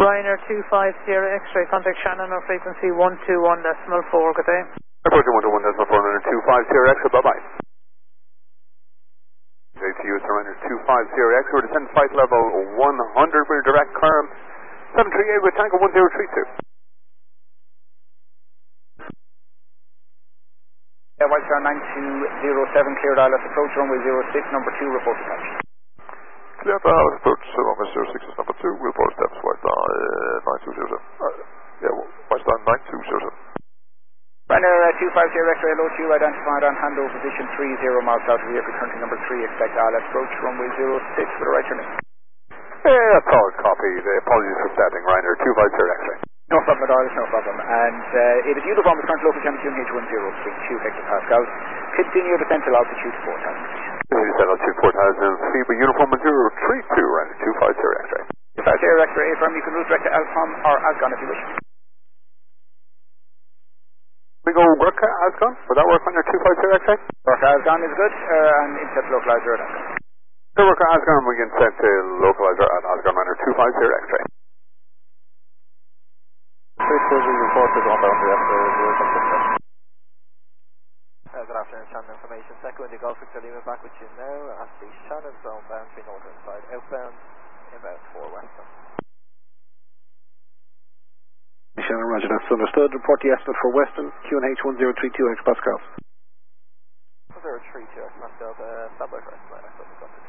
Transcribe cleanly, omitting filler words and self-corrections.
Ryanair 250 X-ray, contact Shannon on frequency 121.4, good day. Approach 121.4, Ryanair 250 X-ray, bye-bye. JTU, Ryanair 250 X-ray, we're descending flight level 100, we're direct current 738 with Tango 1032. White Star 9207, cleared ILS approach runway 06, number 2, report attached. Cleared ILS approach runway 06 is number 2, report steps, White Star 9207. White Star 9207. Ryanair 250 X-ray, hello to you, identified on handover position 30 miles south of vehicle, country number 3, expect ILS approach runway 06 with a right turn in. That's all, copy. Apologies for starting, Ryanair 250 X-ray. No problem at all, it's no problem. And it is uniform with current local temperature QNH 1032 hectopascals. Continue descent to altitude 4,000 feet. Descent altitude 4,000 feet, but uniform 1032, Ryanair 250 X-ray. 250 X-ray, affirm you can route direct to Alcom or Asgon if you wish. We go Gurkha Asgon, would that work on your 250 X-ray? Gurkha Asgon is good, and inset localizer at Asgon. Gurkha Asgon, we can set the localizer at Asgon, Ryanair 250 X-ray. Good afternoon, Shannon information. Second, the Gulf Victor Lima back with you now at the Shannon zone bound to northern side, outbound, inbound 4 western. Shannon, roger, that's understood. Report the estimate for Western, QNH 1032 hectopascals. 1032 hectopascals, standby for estimate.